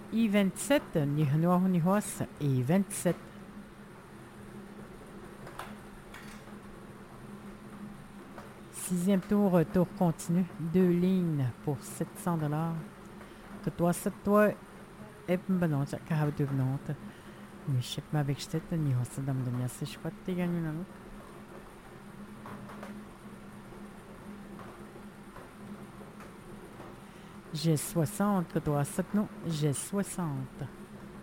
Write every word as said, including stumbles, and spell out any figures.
I vingt-sept, Nihnoa Nihoas et vingt-sept. Sixième tour, tour continu. Deux lignes pour sept cents dollars. Que toi, c'est toi. Et ben ça cabe de note. Mais je sais pas avec cette Nihos dame de merci. Je crois que tu gagnes une autre. J'ai soixante, que toi, sept non. J'ai soixante.